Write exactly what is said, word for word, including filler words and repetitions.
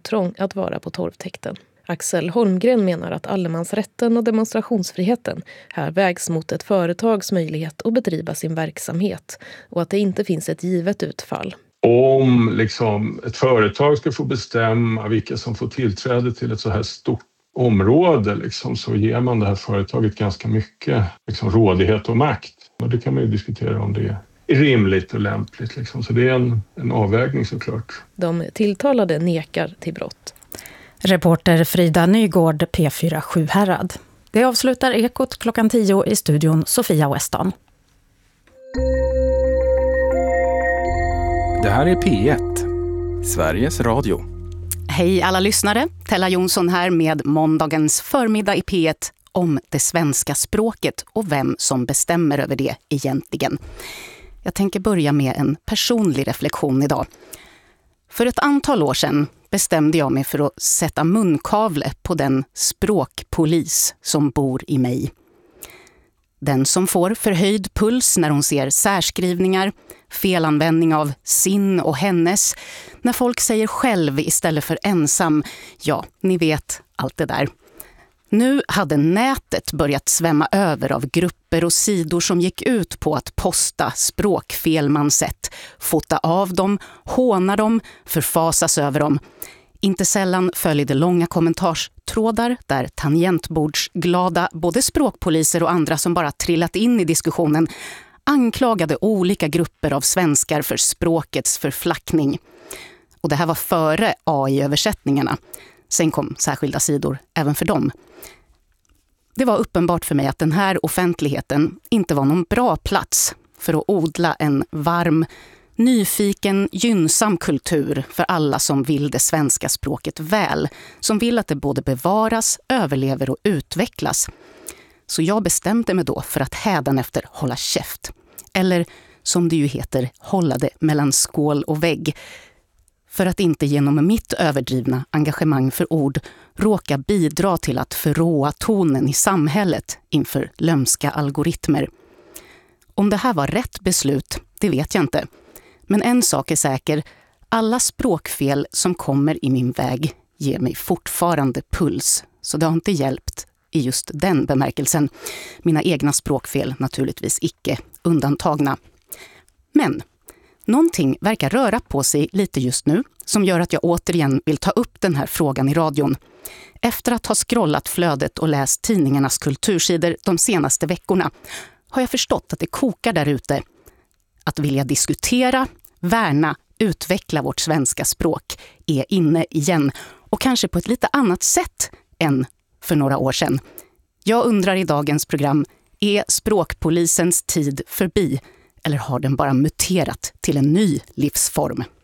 intrång att vara på torvtäkten. Axel Holmgren menar att allemansrätten och demonstrationsfriheten här vägs mot ett företags möjlighet att bedriva sin verksamhet och att det inte finns ett givet utfall. Om liksom ett företag ska få bestämma vilka som får tillträde till ett så här stort område liksom, så ger man det här företaget ganska mycket liksom, rådighet och makt. Och det kan man ju diskutera om det är rimligt och lämpligt. Liksom. Så det är en, en avvägning såklart. De tilltalade nekar till brott. Reporter Frida Nygård, P fyra Sjuhärad. Det avslutar Ekot klockan tio i studion Sofia Weston. Det här är P ett, Sveriges Radio. Hej alla lyssnare, Tella Jonsson här med måndagens förmiddag i P ett om det svenska språket och vem som bestämmer över det egentligen. Jag tänker börja med en personlig reflektion idag. För ett antal år sedan bestämde jag mig för att sätta munkavle på den språkpolis som bor i mig. Den som får förhöjd puls när hon ser särskrivningar, felanvändning av sin och hennes, när folk säger själv istället för ensam, ja, ni vet allt det där. Nu hade nätet börjat svämma över av grupper och sidor som gick ut på att posta språkfel man sett, fota av dem, håna dem, förfasas över dem. Inte sällan följde långa kommentarstrådar där tangentbordsglada både språkpoliser och andra som bara trillat in i diskussionen anklagade olika grupper av svenskar för språkets förflackning. Och det här var före A I-översättningarna. Sen kom särskilda sidor även för dem. Det var uppenbart för mig att den här offentligheten inte var någon bra plats för att odla en varm, nyfiken, gynnsam kultur för alla som vill det svenska språket väl, som vill att det både bevaras, överlever och utvecklas. Så jag bestämde mig då för att hädanefter hålla käft. Eller som det ju heter, hålla det mellan skål och vägg. För att inte genom mitt överdrivna engagemang för ord råka bidra till att förråa tonen i samhället inför lömska algoritmer. Om det här var rätt beslut, det vet jag inte. Men en sak är säker, alla språkfel som kommer i min väg ger mig fortfarande puls. Så det har inte hjälpt i just den bemärkelsen. Mina egna språkfel naturligtvis icke undantagna. Men någonting verkar röra på sig lite just nu som gör att jag återigen vill ta upp den här frågan i radion. Efter att ha scrollat flödet och läst tidningarnas kultursidor de senaste veckorna har jag förstått att det kokar där ute. Att vilja diskutera, värna, utveckla vårt svenska språk är inne igen och kanske på ett lite annat sätt än för några år sedan. Jag undrar i dagens program, är språkpolisens tid förbi eller har den bara muterat till en ny livsform?